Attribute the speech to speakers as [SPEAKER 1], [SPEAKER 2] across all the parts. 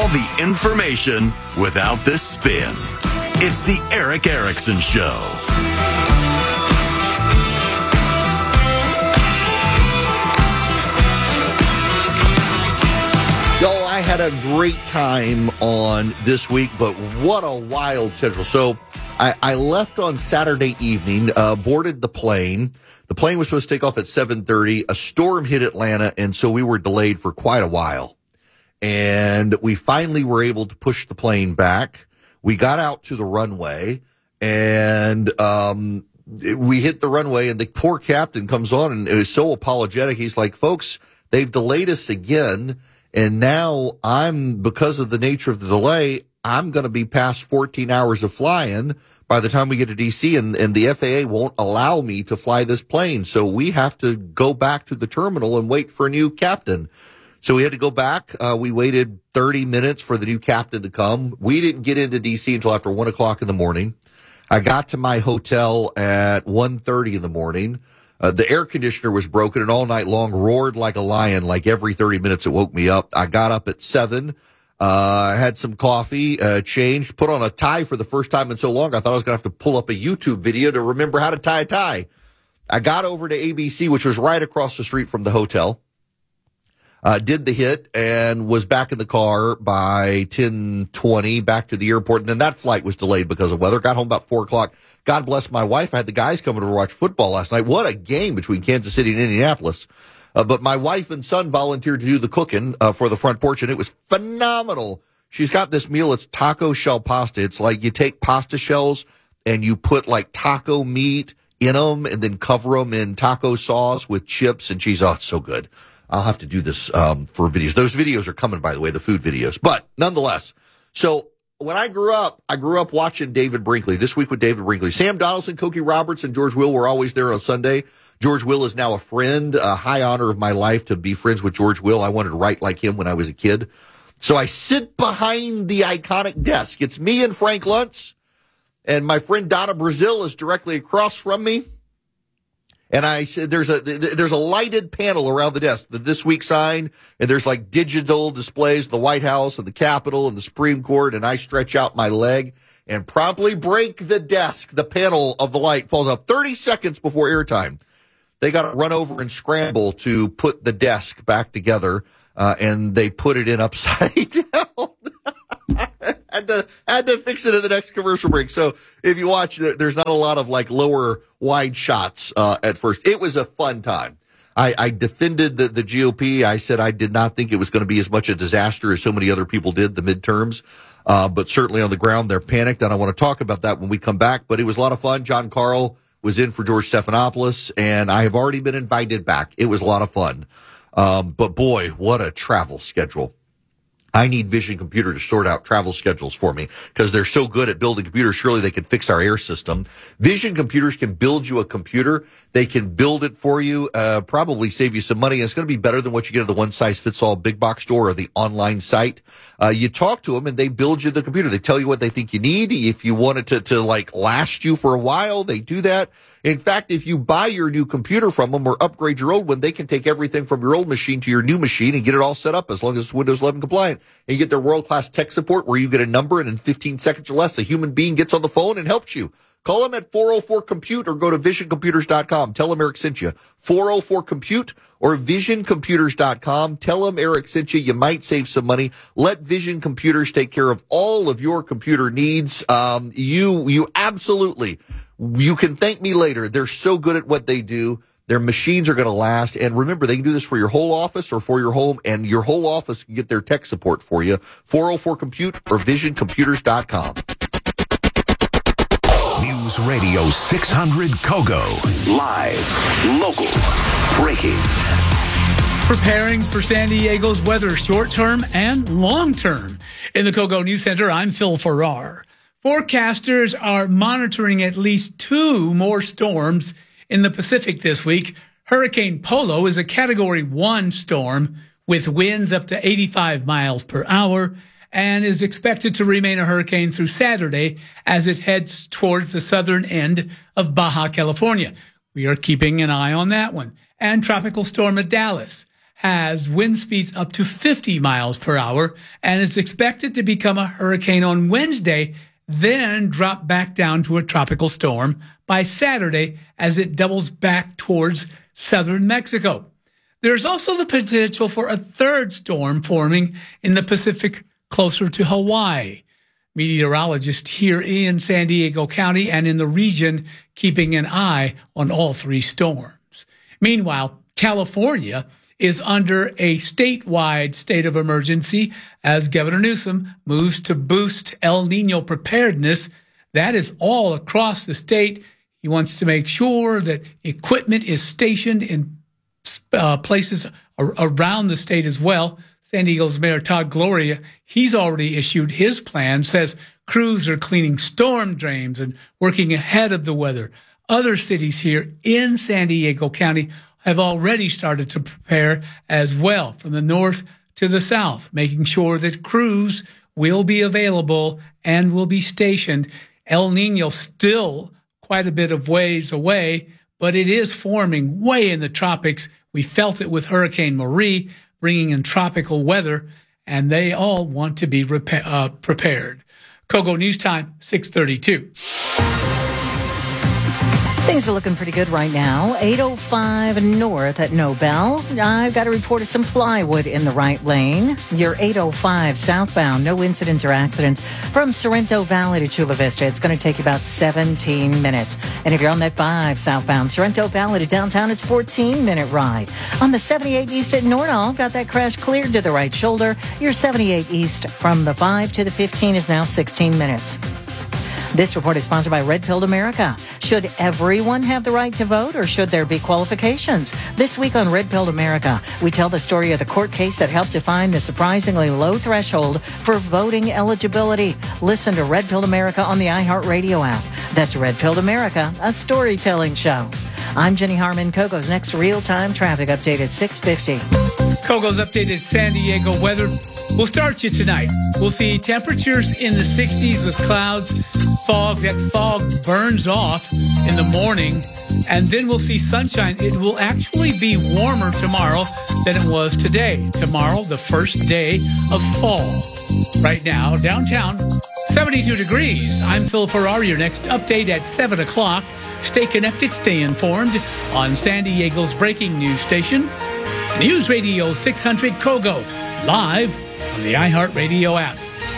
[SPEAKER 1] the information without the spin. It's the Erick Erickson Show.
[SPEAKER 2] Y'all, I had a great time on this week, but what a wild schedule. So I left on Saturday evening, boarded the plane. The plane was supposed to take off at 7:30. A storm hit Atlanta, and so we were delayed for quite a while. And we finally were able to push the plane back. We got out to the runway, and we hit the runway, and the poor captain comes on and is so apologetic. He's like, folks, they've delayed us again, and now because of the nature of the delay, I'm going to be past 14 hours of flying by the time we get to D.C., and the FAA won't allow me to fly this plane. So we have to go back to the terminal and wait for a new captain. So we had to go back. We waited 30 minutes for the new captain to come. We didn't get into D.C. until after 1 o'clock in the morning. I got to my hotel at 1:30 in the morning. The air conditioner was broken and all night long roared like a lion. Like every 30 minutes it woke me up. I got up at 7. I had some coffee, changed, put on a tie for the first time in so long. I thought I was going to have to pull up a YouTube video to remember how to tie a tie. I got over to ABC, which was right across the street from the hotel. Did the hit and was back in the car by 10:20 back to the airport. And then that flight was delayed because of weather. Got home about 4 o'clock. God bless my wife. I had the guys coming over to watch football last night. What a game between Kansas City and Indianapolis. But my wife and son volunteered to do the cooking for the front porch, and it was phenomenal. She's got this meal. It's taco shell pasta. It's like you take pasta shells and you put like taco meat in them and then cover them in taco sauce with chips and cheese. Oh, it's so good. I'll have to do this for videos. Those videos are coming, by the way, the food videos. But nonetheless, so when I grew up watching David Brinkley. This week with David Brinkley. Sam Donaldson, Cokie Roberts, and George Will were always there on Sunday. George Will is now a friend, a high honor of my life to be friends with George Will. I wanted to write like him when I was a kid. So I sit behind the iconic desk. It's me and Frank Luntz, and my friend Donna Brazil is directly across from me. And I said, there's a lighted panel around the desk, the This Week sign, and there's like digital displays, the White House and the Capitol and the Supreme Court, and I stretch out my leg and promptly break the desk. The panel of the light falls out 30 seconds before airtime. They got to run over and scramble to put the desk back together, and they put it in upside down. had to fix it in the next commercial break. So if you watch, there's not a lot of like lower wide shots at first. It was a fun time. I defended the GOP. I said I did not think it was going to be as much a disaster as so many other people did, the midterms. But certainly on the ground, they're panicked, and I want to talk about that when we come back. But it was a lot of fun. John Carl was in for George Stephanopoulos, and I have already been invited back. It was a lot of fun. But boy, what a travel schedule. I need Vision Computer to sort out travel schedules for me because they're so good at building computers. Surely they can fix our air system. Vision Computers can build you a computer. They can build it for you, probably save you some money. And it's going to be better than what you get at the one-size-fits-all big box store or the online site. You talk to them and they build you the computer. They tell you what they think you need. If you want it to like last you for a while, they do that. In fact, if you buy your new computer from them or upgrade your old one, they can take everything from your old machine to your new machine and get it all set up as long as it's Windows 11 compliant. And you get their world-class tech support where you get a number and in 15 seconds or less, a human being gets on the phone and helps you. Call them at 404-COMPUTE or go to visioncomputers.com. Tell them Eric sent you. 404-COMPUTE or visioncomputers.com. Tell them Eric sent you. You might save some money. Let Vision Computers take care of all of your computer needs. You absolutely, you can thank me later. They're so good at what they do. Their machines are going to last. And remember, they can do this for your whole office or for your home, and your whole office can get their tech support for you. 404-COMPUTE or visioncomputers.com.
[SPEAKER 1] News Radio 600 Kogo. Live, local, breaking.
[SPEAKER 3] Preparing for San Diego's weather short-term and long-term. In the Kogo News Center, I'm Phil Farrar. Forecasters are monitoring at least 2 more storms in the Pacific this week. Hurricane Polo is a Category 1 storm with winds up to 85 miles per hour and is expected to remain a hurricane through Saturday as it heads towards the southern end of Baja California. We are keeping an eye on that one. And Tropical Storm Dallas has wind speeds up to 50 miles per hour and is expected to become a hurricane on Wednesday, then drop back down to a tropical storm by Saturday as it doubles back towards southern Mexico. There's also the potential for a third storm forming in the Pacific closer to Hawaii. Meteorologists here in San Diego County and in the region keeping an eye on all three storms. Meanwhile, California is under a statewide state of emergency as Governor Newsom moves to boost El Nino preparedness. That is all across the state. He wants to make sure that equipment is stationed in places around the state as well. San Diego's Mayor Todd Gloria, he's already issued his plan, says crews are cleaning storm drains and working ahead of the weather. Other cities here in San Diego County have already started to prepare as well, from the north to the south, making sure that crews will be available and will be stationed. El Nino still quite a bit of ways away, but it is forming way in the tropics. We felt it with Hurricane Marie, bringing in tropical weather, and they all want to be prepared. Kogo News Time, 6:32.
[SPEAKER 4] Things are looking pretty good right now. 805 north at Nobel. I've got a report of some plywood in the right lane. You're 805 southbound. No incidents or accidents from Sorrento Valley to Chula Vista. It's going to take you about 17 minutes. And if you're on that 5 southbound, Sorrento Valley to downtown, it's a 14-minute ride. On the 78 east at Nordahl, got that crash cleared to the right shoulder. Your 78 east from the 5 to the 15 is now 16 minutes. This report is sponsored by Red Pilled America. Should everyone have the right to vote, or should there be qualifications? This week on Red Pilled America, we tell the story of the court case that helped define the surprisingly low threshold for voting eligibility. Listen to Red Pilled America on the iHeartRadio app. That's Red Pilled America, a storytelling show. I'm Jenny Harmon. Kogo's next real-time traffic update at 6:50.
[SPEAKER 3] Kogo's updated San Diego weather. We'll start you tonight. We'll see temperatures in the 60s with clouds, fog. That fog burns off in the morning, and then we'll see sunshine. It will actually be warmer tomorrow than it was today. Tomorrow, the first day of fall. Right now, downtown, 72 degrees. I'm Phil Ferrari. Your next update at 7 o'clock. Stay connected, stay informed on San Diego's breaking news station, News Radio 600 Kogo, live on the iHeartRadio app.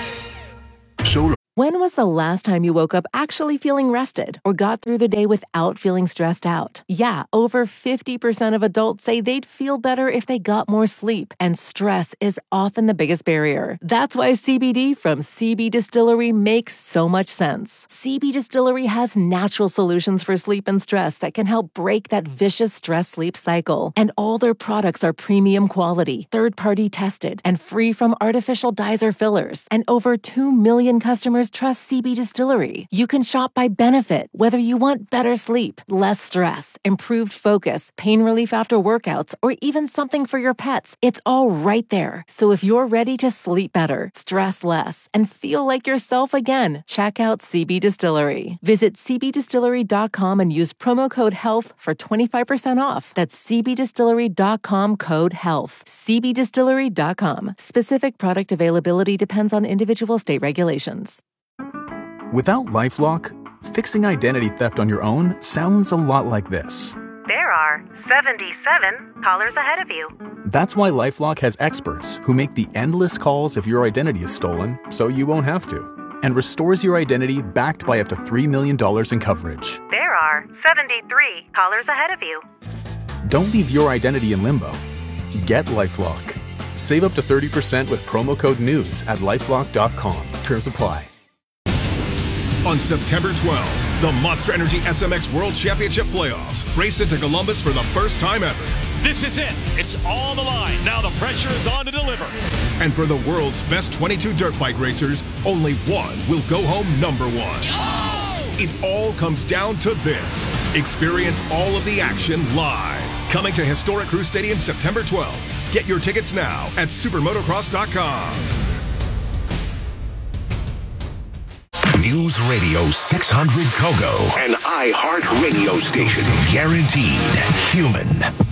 [SPEAKER 5] When was the last time you woke up actually feeling rested or got through the day without feeling stressed out? Yeah, over 50% of adults say they'd feel better if they got more sleep, and stress is often the biggest barrier. That's why CBD from CB Distillery makes so much sense. CB Distillery has natural solutions for sleep and stress that can help break that vicious stress-sleep cycle. And all their products are premium quality, third-party tested, and free from artificial dyes or fillers. And over 2 million customers trust CB Distillery. You can shop by benefit, whether you want better sleep, less stress, improved focus, pain relief after workouts, or even something for your pets. It's all right there. So if you're ready to sleep better, stress less, and feel like yourself again, check out CB Distillery. Visit cbdistillery.com and use promo code HEALTH for 25% off. That's cbdistillery.com, code HEALTH. cbdistillery.com. Specific product availability depends on individual state regulations.
[SPEAKER 6] Without LifeLock, fixing identity theft on your own sounds a lot like this.
[SPEAKER 7] There are 77 callers ahead of you.
[SPEAKER 6] That's why LifeLock has experts who make the endless calls if your identity is stolen, so you won't have to, and restores your identity backed by up to $3 million in coverage.
[SPEAKER 7] There are 73 callers ahead of you.
[SPEAKER 6] Don't leave your identity in limbo. Get LifeLock. Save up to 30% with promo code NEWS at LifeLock.com. Terms apply.
[SPEAKER 8] On September 12th, the Monster Energy SMX World Championship Playoffs race into Columbus for the first time ever.
[SPEAKER 9] This is it. It's on the line. Now the pressure is on to deliver.
[SPEAKER 8] And for the world's best 22 dirt bike racers, only one will go home number one. Oh! It all comes down to this. Experience all of the action live. Coming to historic Crew Stadium September 12th. Get your tickets now at supermotocross.com.
[SPEAKER 10] News Radio 600 Kogo, an iHeart radio station. Guaranteed human.